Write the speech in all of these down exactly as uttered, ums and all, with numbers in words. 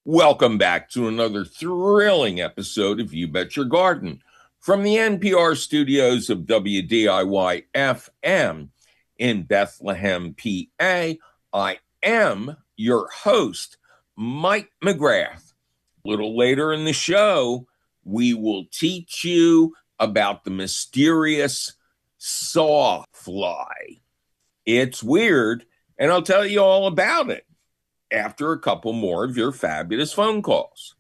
Welcome back to another thrilling episode of You Bet Your Garden from the N P R studios of W D I Y F M in Bethlehem, P A. I am your host, Mike McGrath. A little later in the show, we will teach you about the mysterious sawfly. It's weird, and I'll tell you all about it after a couple more of your fabulous phone calls.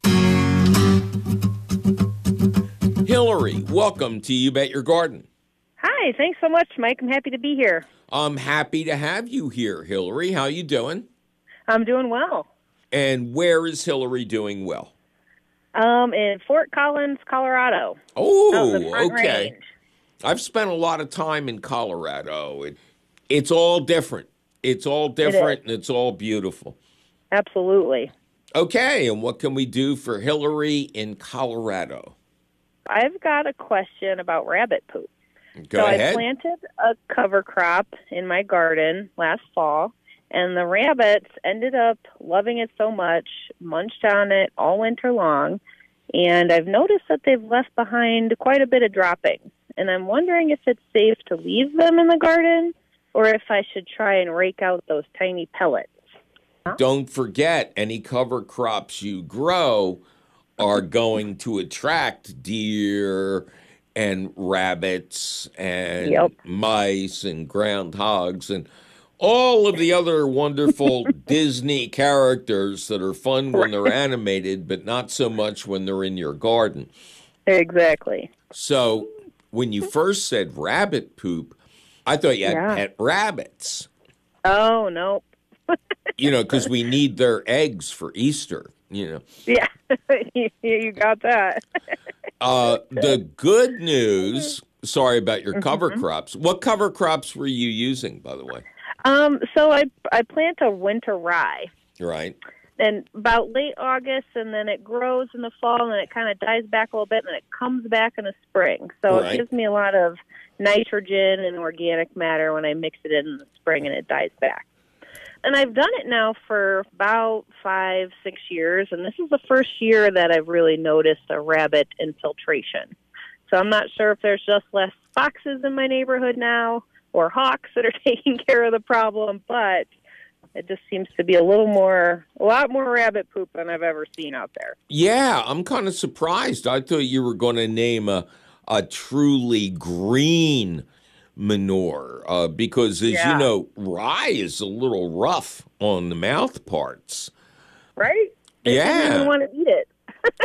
Hillary, welcome to You Bet Your Garden. Hi, thanks so much, Mike. I'm happy to be here. I'm happy to have you here, Hillary. How you doing? I'm doing well. And where is Hillary doing well? Um, in Fort Collins, Colorado. Oh, Range. okay. I've spent a lot of time in Colorado. It, it's all different. It's all different, it and it's all beautiful. Absolutely. Okay, and what can we do for Hillary in Colorado? I've got a question about rabbit poop. Go so ahead. I planted a cover crop in my garden last fall, and the rabbits ended up loving it so much, munched on it all winter long, and I've noticed that they've left behind quite a bit of droppings. And I'm wondering if it's safe to leave them in the garden or if I should try and rake out those tiny pellets. Don't forget, any cover crops you grow are going to attract deer and rabbits and Yep. mice and groundhogs and all of the other wonderful Disney characters that are fun when they're animated, but not so much when they're in your garden. Exactly. So when you first said rabbit poop, I thought you had Yeah. pet rabbits. Oh, no. You know, because we need their eggs for Easter, you know. Yeah, you, you got that. Uh, the good news, sorry about your cover Mm-hmm. crops. What cover crops were you using, by the way? Um, so I I plant a winter rye, Right. and about late August, and then it grows in the fall, and it kind of dies back a little bit, and then it comes back in the spring. So Right. it gives me a lot of nitrogen and organic matter when I mix it in, in the spring, and it dies back. And I've done it now for about five, six years, and this is the first year that I've really noticed a rabbit infiltration. So I'm not sure if there's just less foxes in my neighborhood now or hawks that are taking care of the problem, but it just seems to be a little more, a lot more rabbit poop than I've ever seen out there. Yeah, I'm kind of surprised. I thought you were going to name a, a truly green manure uh, because, as Yeah. you know, rye is a little rough on the mouth parts. Right? They Yeah. didn't even want to eat it.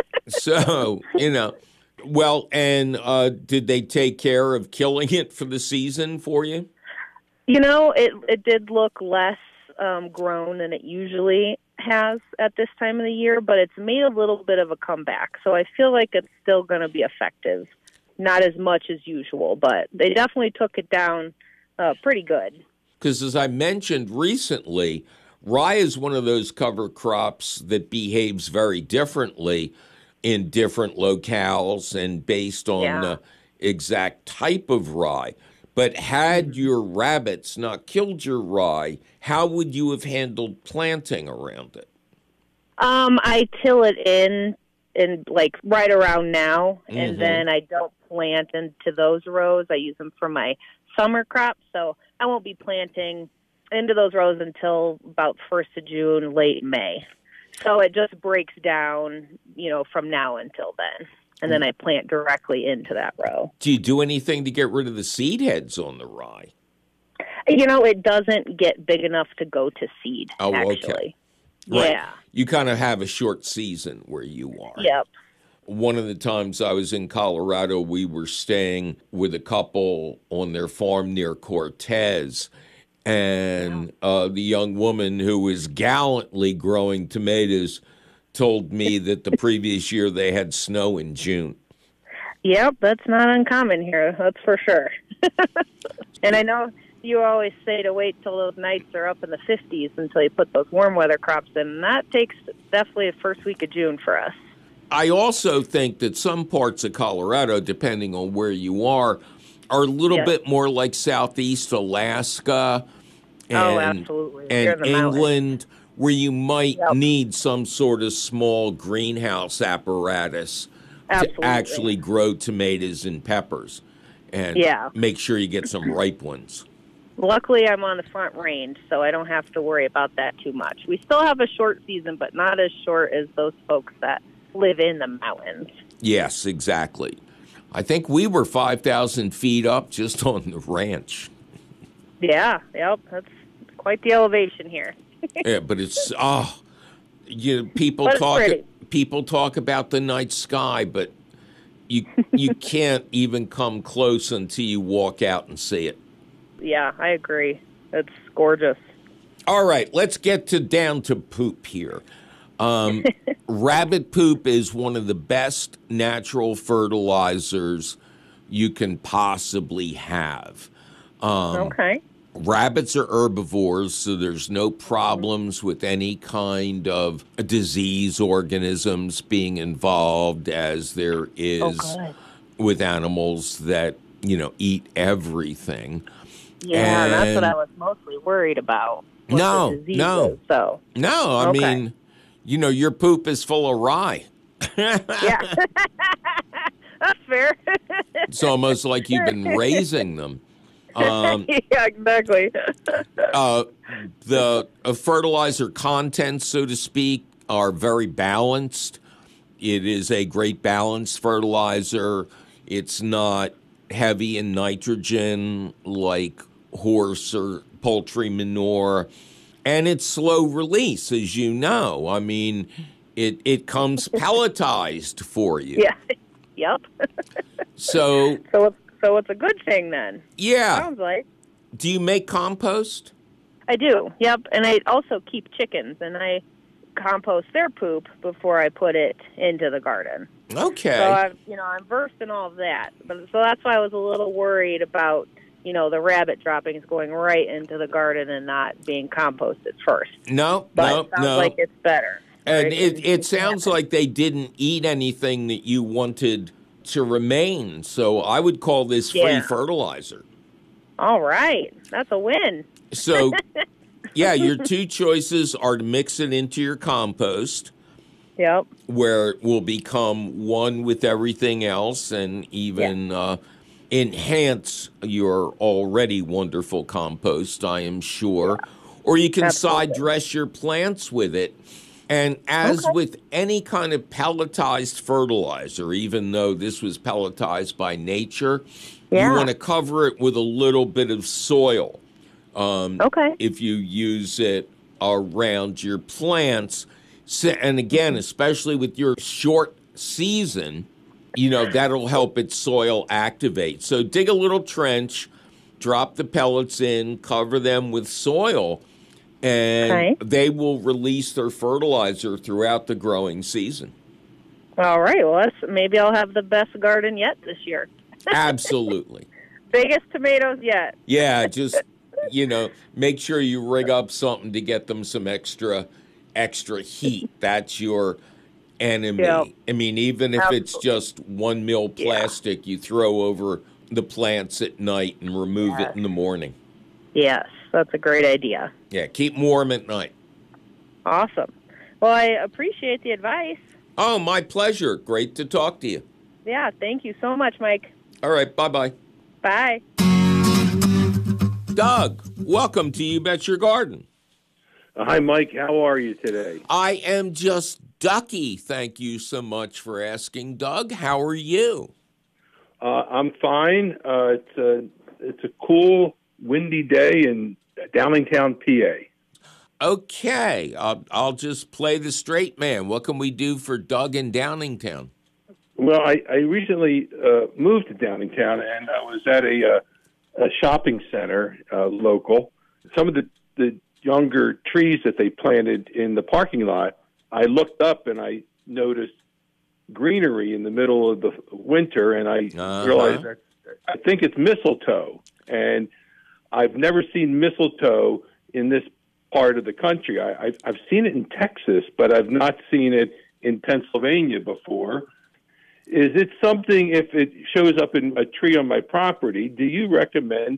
So, you know, well, and uh, did they take care of killing it for the season for you? You know, it it did look less um, grown than it usually has at this time of the year, but it's made a little bit of a comeback. So I feel like it's still going to be effective. Not as much as usual, but they definitely took it down uh, pretty good. Because as I mentioned recently, rye is one of those cover crops that behaves very differently in different locales and based on Yeah. the exact type of rye. But had your rabbits not killed your rye, how would you have handled planting around it? Um, I till it in, in like right around now, Mhm. and then I don't plant into those rows. I use them for my summer crops, so I won't be planting into those rows until about first of June, late May. So it just breaks down, you know, from now until then. And then I plant directly into that row. Do you do anything to get rid of the seed heads on the rye? You know, it doesn't get big enough to go to seed, Oh, okay. actually. Right. Yeah. You kind of have a short season where you are. Yep. One of the times I was in Colorado, we were staying with a couple on their farm near Cortez. And uh, the young woman who was gallantly growing tomatoes told me that the previous year they had snow in June. Yep, that's not uncommon here, that's for sure. And I know you always say to wait till those nights are up in the fifties until you put those warm weather crops in, and that takes definitely the first week of June for us. I also think that some parts of Colorado, depending on where you are, are a little Yes. bit more like Southeast Alaska Oh, and, absolutely. You're in and the mountains. England, where you might Yep. need some sort of small greenhouse apparatus Absolutely. to actually grow tomatoes and peppers and Yeah. make sure you get some ripe ones. Luckily, I'm on the front range, so I don't have to worry about that too much. We still have a short season, but not as short as those folks that live in the mountains. Yes, exactly. I think we were five thousand feet up just on the ranch. Yeah, yep, that's quite the elevation here. Yeah, but it's, oh, you people But it's talk pretty. people talk about the night sky, but you you can't even come close until you walk out and see it. Yeah, I agree. It's gorgeous. All right, let's get to down to poop here. Um, rabbit poop is one of the best natural fertilizers you can possibly have. Um, Okay. Rabbits are herbivores, so there's no problems with any kind of disease organisms being involved as there is Oh, good. with animals that, you know, eat everything. Yeah, that's what And- I was mostly worried about. was No, the diseases, no. So, No, I Okay. mean, you know, your poop is full of rye. yeah. That's fair. It's almost like you've been raising them. Um, yeah, exactly. uh, the uh, fertilizer contents, so to speak, are very balanced. It is a great balanced fertilizer. It's not heavy in nitrogen like horse or poultry manure. And it's slow release, as you know. I mean, it, it comes pelletized for you. yeah. Yep. So, So it's, so it's a good thing then. yeah. Sounds like. Do you make compost? I do. Yep. And I also keep chickens, and I compost their poop before I put it into the garden. Okay. So I'm, you know, I'm versed in all of that. But so that's why I was a little worried about, you know, the rabbit droppings going right into the garden and not being composted first. no, But no, it sounds no. like it's better. And right? it, it sounds like they didn't eat anything that you wanted to remain. So I would call this free Yeah. fertilizer. All right. That's a win. So, yeah, your two choices are to mix it into your compost, Yep. where it will become one with everything else and even uh, enhance your already wonderful compost, I am sure. Or you can Absolutely. side dress your plants with it. And as Okay. with any kind of pelletized fertilizer, even though this was pelletized by nature, Yeah. you want to cover it with a little bit of soil. Um, Okay. if you use it around your plants. So, and again, especially with your short season, you know, that'll help its soil activate. So dig a little trench, drop the pellets in, cover them with soil, and Okay. they will release their fertilizer throughout the growing season. All right. Well, that's, maybe I'll have the best garden yet this year. Absolutely. Biggest tomatoes yet. Yeah, just, you know, make sure you rig up something to get them some extra extra heat. That's your enemy. Yep. I mean, even if it's Absolutely. just one mil plastic you throw over the plants at night and remove Yes. it in the morning. Yes, that's a great idea. Yeah, keep 'em warm at night. Awesome. Well, I appreciate the advice. Oh, my pleasure. Great to talk to you. Yeah, thank you so much, Mike. All right, bye-bye. Bye. Doug, welcome to You Bet Your Garden. Hi, Mike. How are you today? I am just ducky. Thank you so much for asking, Doug. How are you? Uh, I'm fine. Uh, it's a it's a cool, windy day in Downingtown, P A. Okay, I'll, I'll just play the straight man. What can we do for Doug in Downingtown? Well, I, I recently uh, moved to Downingtown, and I was at a, uh, a shopping center uh, local. Some of the, the younger trees that they planted in the parking lot, I looked up and I noticed greenery in the middle of the winter, and I Uh-huh. realized that I think it's mistletoe. And I've never seen mistletoe in this part of the country. I, I've, I've seen it in Texas, but I've not seen it in Pennsylvania before. Is it something, if it shows up in a tree on my property, do you recommend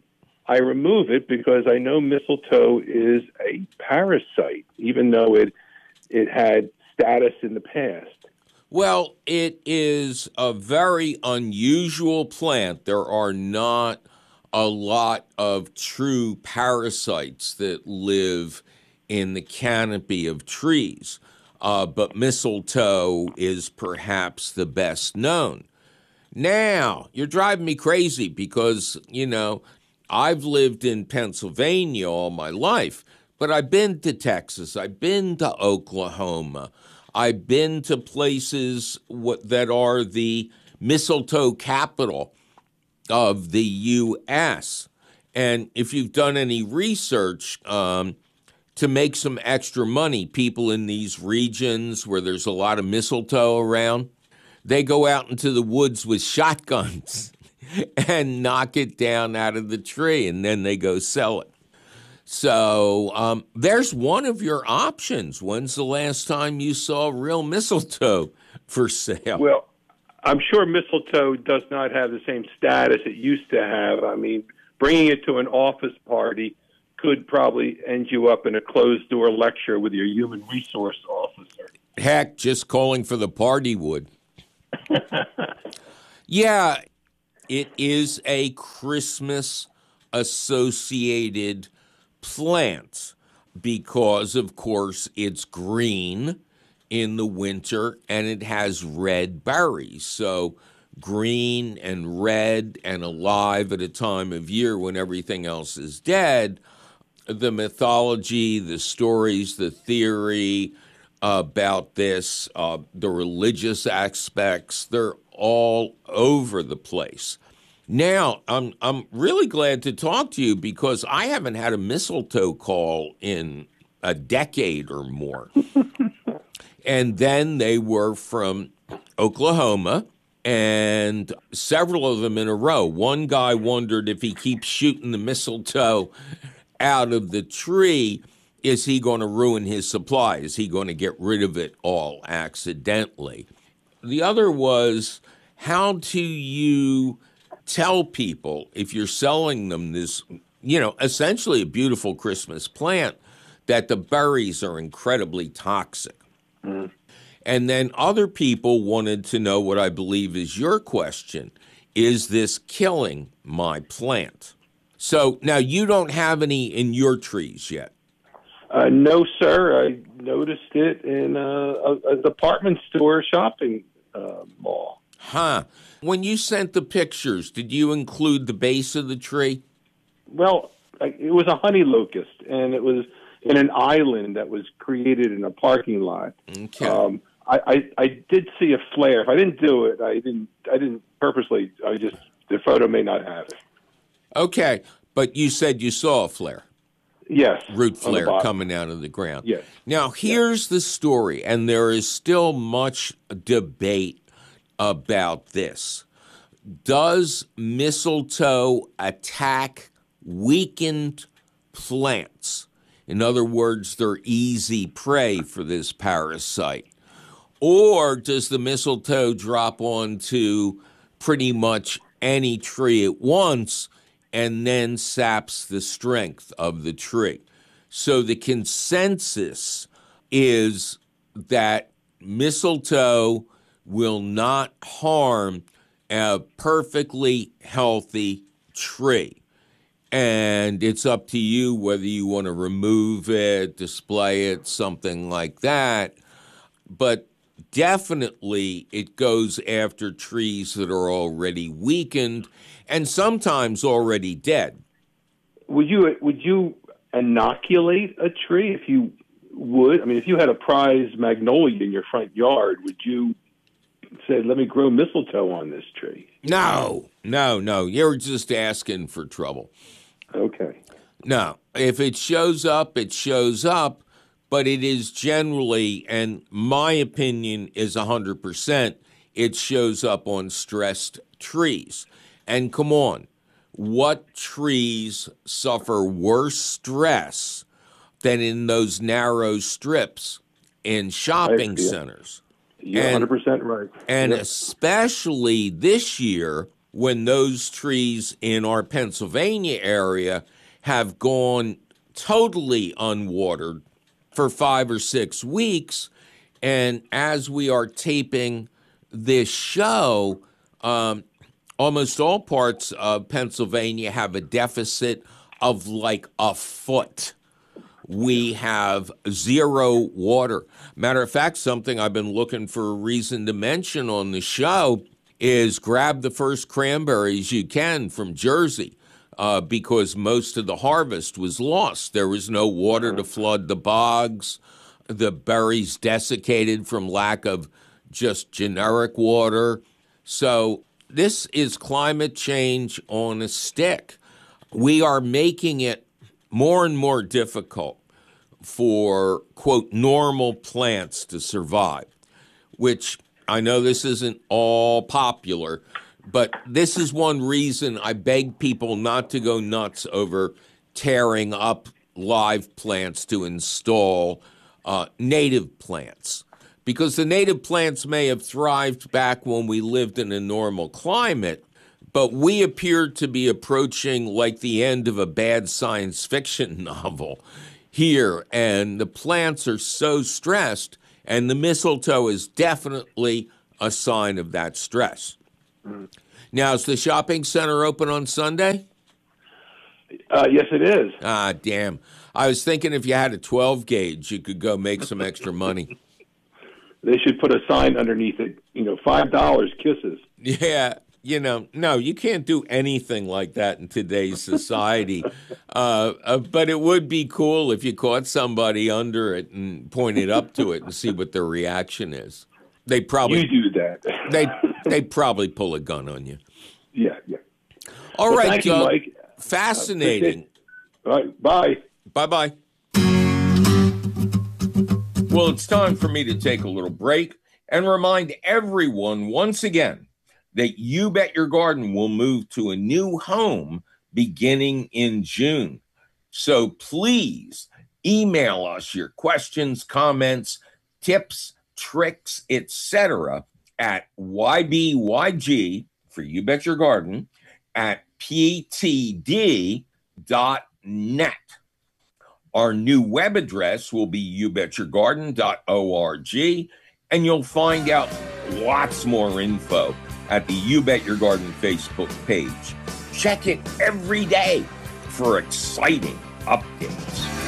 I remove it because I know mistletoe is a parasite, even though it it had status in the past. Well, it is a very unusual plant. There are not a lot of true parasites that live in the canopy of trees, uh, but mistletoe is perhaps the best known. Now, you're driving me crazy because, you know, I've lived in Pennsylvania all my life, but I've been to Texas, I've been to Oklahoma, I've been to places what, that are the mistletoe capital of the U S. And if you've done any research um, to make some extra money, people in these regions where there's a lot of mistletoe around, they go out into the woods with shotguns and knock it down out of the tree, and then they go sell it. So um, there's one of your options. When's the last time you saw real mistletoe for sale? Well, I'm sure mistletoe does not have the same status it used to have. I mean, bringing it to an office party could probably end you up in a closed-door lecture with your human resource officer. Heck, just calling for the party would. Yeah, it is a Christmas-associated plant because, of course, it's green in the winter and it has red berries. So green and red and alive at a time of year when everything else is dead, the mythology, the stories, the theory about this, uh, the religious aspects, they're all over the place. Now, I'm I'm really glad to talk to you because I haven't had a mistletoe call in a decade or more. And then they were from Oklahoma, and several of them in a row. One guy wondered if he keeps shooting the mistletoe out of the tree, is he going to ruin his supply? Is he going to get rid of it all accidentally? The other was, how do you tell people, if you're selling them this, you know, essentially a beautiful Christmas plant, that the berries are incredibly toxic? Mm. And then other people wanted to know what I believe is your question. Is this killing my plant? So now you don't have any in your trees yet. Uh, no, sir. I noticed it in a, a, a department store shopping uh, mall. Huh. When you sent the pictures, did you include the base of the tree? Well, it was a honey locust, and it was in an island that was created in a parking lot. Okay. Um, I, I, I did see a flare. If I didn't do it, I didn't. I didn't purposely. I just the photo may not have it. Okay, but you said you saw a flare. Yes. Root flare coming out of the ground. Yes. Now, here's yes. the story, and there is still much debate about this. Does mistletoe attack weakened plants? In other words, they're easy prey for this parasite. Or does the mistletoe drop onto pretty much any tree at once and then saps the strength of the tree? So the consensus is that mistletoe will not harm a perfectly healthy tree. And it's up to you whether you want to remove it, display it, something like that. But definitely it goes after trees that are already weakened and sometimes already dead. Would you would you inoculate a tree if you would? I mean, if you had a prize magnolia in your front yard, would you say, let me grow mistletoe on this tree? No, no, no. You're just asking for trouble. Okay. No, if it shows up, it shows up, but it is generally, and my opinion is one hundred percent, it shows up on stressed trees. And come on, what trees suffer worse stress than in those narrow strips in shopping centers? You're and, one hundred percent right. And yep. especially this year when those trees in our Pennsylvania area have gone totally unwatered for five or six weeks. And as we are taping this show, um, almost all parts of Pennsylvania have a deficit of like a foot. We have zero water. Matter of fact, something I've been looking for a reason to mention on the show is grab the first cranberries you can from Jersey, uh, because most of the harvest was lost. There was no water to flood the bogs. The berries desiccated from lack of just generic water. So this is climate change on a stick. We are making it more and more difficult for, quote, normal plants to survive, which I know this isn't all popular, but this is one reason I beg people not to go nuts over tearing up live plants to install uh, native plants. Because the native plants may have thrived back when we lived in a normal climate, but we appear to be approaching like the end of a bad science fiction novel here, and the plants are so stressed, and the mistletoe is definitely a sign of that stress. Mm-hmm. Now, is the shopping center open on Sunday? Uh, yes, it is. Ah, damn. I was thinking if you had a twelve gauge, you could go make some extra money. They should put a sign underneath it, you know, five dollars kisses. Yeah, you know, no, you can't do anything like that in today's society. uh, uh, but it would be cool if you caught somebody under it and pointed up to it and see what their reaction is. They probably you do that. they they probably pull a gun on you. Yeah, yeah. All well, right, thank Doug. you, Mike. Fascinating. Uh, All right, bye. Bye-bye. Well, it's time for me to take a little break and remind everyone once again that You Bet Your Garden will move to a new home beginning in June. So please email us your questions, comments, tips, tricks, et cetera at Y B Y G, for You Bet Your Garden, at P T D dot net. Our new web address will be you bet your garden dot org, and you'll find out lots more info at the You Bet Your Garden Facebook page. Check it every day for exciting updates.